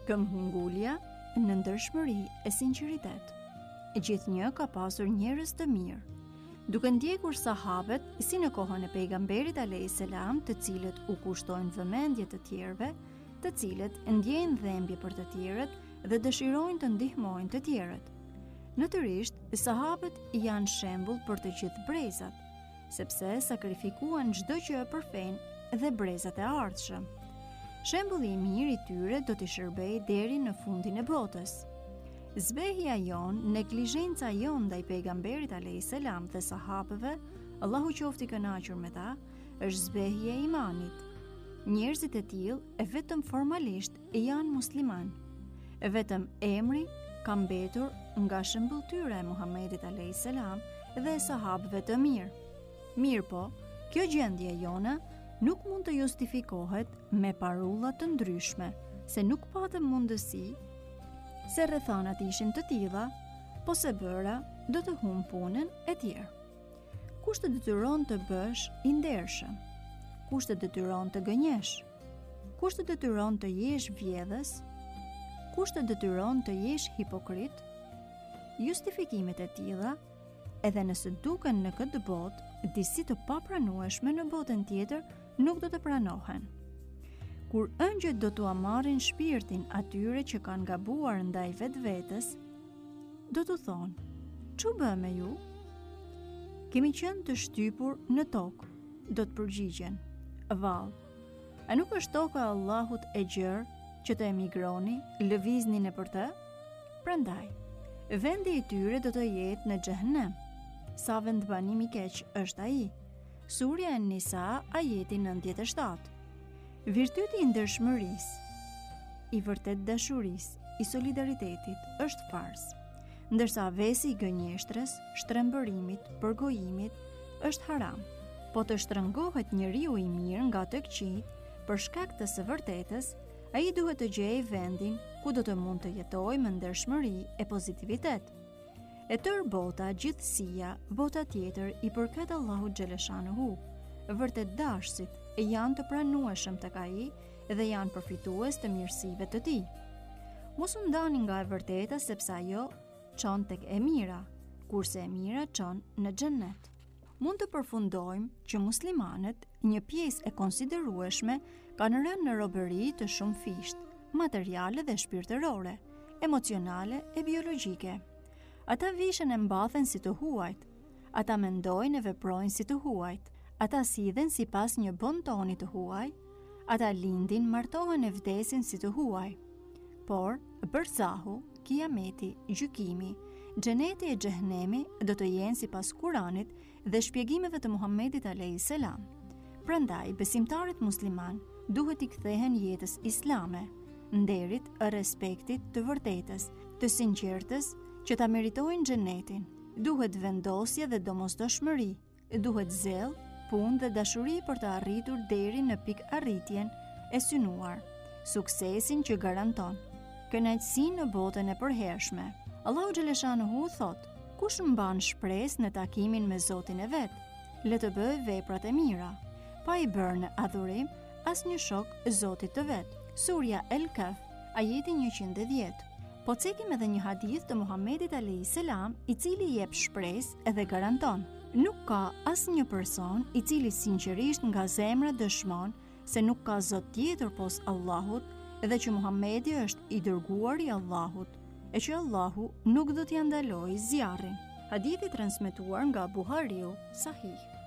këmbhungulja, nëndërshmëri e sinqeritet. Gjithnjë ka pasur njerëz të mirë, duke ndjekur sahabët si në kohën e pejgamberit alayhis salam, të cilët u kushtojnë vëmendje të tjerëve, të cilët ndjejnë dhembje për të tjerët dhe dëshirojnë të ndihmojnë të tjerët. Natyrisht, sahabët janë shembull për të gjithë brezat, sepse sakrifikuan çdo gjë për fenë dhe brezat e ardhshëm. Shembulli i mirë i tyre do t'i shërbejë deri në fundin e botës. Zbehja jon, neglizhenca jon ndaj pejgamberit alayhis salam dhe sahabëve, Allahu qoftë i kënaqur me ta, është zbehje e imanit. Njerëzit e tillë e vetëm formalisht janë musliman. E vetëm emri ka mbetur nga shëmbulltyra e Muhamedit alayhis salam dhe sahabëve të mirë. Mirë po, kjo gjendje jona nuk mund të justifikohet me parulla të ndryshme, se nuk patëm mundësi, se rrethanat ishin të tilla, po se bëra do të humb punën e tjerë. Kush të detyron të bësh i ndershëm? Kush të detyron të gënjesh? Kush të detyron të jesh vjedhës? Kush të detyron të jesh hipokrit? Justifikimet e tilla, edhe nëse duken në këtë botë disi të papranueshme, në botën tjetër nuk do të pranohen. Kur ëngjët do t'u marrin shpirtin atyre që kanë gabuar ndaj vetvetes, do t'u thonë: "Ç'u bë me ju? Kemi qenë të shtypur në tokë", do të përgjigjen: "Vallë, a nuk është toka e Allahut e gjerë që të emigroni, lëvizni nëpër të?" Prandaj, vendi i tyre do të jetë në xhehenem. Sa vendbanim i keq është ai. Surja An-Nisa, ajeti 97. Virtyti i ndershmërisë, i vërtet dashurisë, i solidaritetit është fars, ndërsa vesi i gënjeshtrës, shtrembërimit, përgojimit është haram. Po të shtrëngohet njeriu i mirë nga të këqijt për shkak të së vërtetës, ai duhet të gjejë vendin ku do të mund të jetojë me ndershmëri e pozitivitet. E tërë bota, gjithësia, bota tjetër i përket Allahut xhaleshanuhu. Vërtet dashësit janë të pranueshëm tek ai dhe janë përfitues të mirësive të tij. Mos u ndani nga e vërteta, sepse ajo çon tek e mira, kurse e mira çon në xhennet. Mund të përfundojmë që muslimanët, një pjesë e konsiderueshme, kanë rënë në robëri të shumë fisht, materiale dhe shpirtërore, emocionale e biologjike. Ata vishen e mbathen si të huajt, ata mendojnë e veprojnë si të huajt, ata sidhen si pas një bontoni të huaj, ata lindin, martohen e vdesin si të huaj. Por, bërzahu, kiameti, gjykimi, xheneti e xhehenemi do të jenë sipas Kuranit dhe shpjegimeve të Muhamedit alayhis salam. Prandaj, besimtarët musliman duhet i kthehen jetës islame, nderit, respektit, të vërtetës, të sinqertës, që ta meritojnë xhenetin. Duhet vendosje dhe domosdoshmëri, duhet zell, punë dhe dashuri për të arritur deri në pikë arritjen e synuar, suksesin që garanton kënaqësinë në botën e përhershme. Allahu xhaleshanuhu thot: "Kush mban shpresë në takimin me Zotin e vet, le të bëjë veprat e mira, pa i bërë në adhurim asnjë shok Zotit të vet." Surja El-Kahf, ajeti 110. Po cekim edhe një hadith të Muhamedit alayhis salam, i cili jep shpresë edhe garanton: nuk ka asnjë person i cili sinqerisht nga zemra dëshmon se nuk ka Zot tjetër pos Allahut dhe që Muhamedi është i dërguari i Allahut, e që Allahu nuk do t'ia ndalojë zjarrin. Hadithi transmetuar nga Buhariu, sahih.